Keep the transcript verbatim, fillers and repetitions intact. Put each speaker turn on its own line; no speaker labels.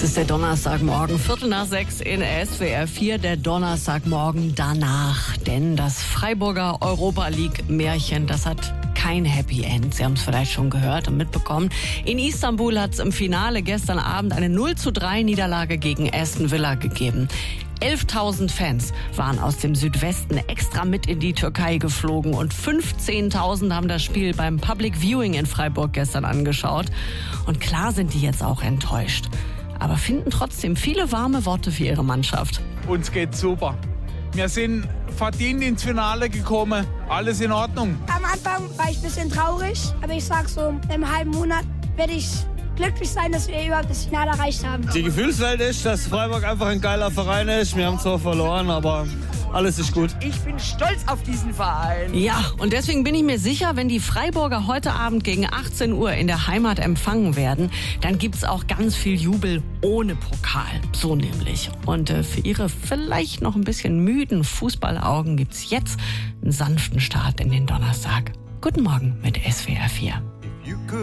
Es ist der Donnerstagmorgen, Viertel nach sechs in S W R vier, der Donnerstagmorgen danach. Denn das Freiburger Europa League Märchen, das hat kein Happy End. Sie haben es vielleicht schon gehört und mitbekommen. In Istanbul hat es im Finale gestern Abend eine null zu drei Niederlage gegen Aston Villa gegeben. elftausend Fans waren aus dem Südwesten extra mit in die Türkei geflogen und fünfzehntausend haben das Spiel beim Public Viewing in Freiburg gestern angeschaut. Und klar sind die jetzt auch enttäuscht, aber finden trotzdem viele warme Worte für ihre Mannschaft.
Uns geht's super. Wir sind verdient ins Finale gekommen. Alles in Ordnung.
Am Anfang war ich ein bisschen traurig, aber ich sag so, im halben Monat werde ich glücklich sein, dass wir überhaupt das Finale erreicht haben.
Die Gefühlswelt ist, dass Freiburg einfach ein geiler Verein ist. Wir haben zwar verloren, aber alles ist gut.
Ich bin stolz auf diesen Verein.
Ja, und deswegen bin ich mir sicher, wenn die Freiburger heute Abend gegen achtzehn Uhr in der Heimat empfangen werden, dann gibt's auch ganz viel Jubel ohne Pokal. So nämlich. Und äh, für ihre vielleicht noch ein bisschen müden Fußballaugen gibt's jetzt einen sanften Start in den Donnerstag. Guten Morgen mit S W R vier.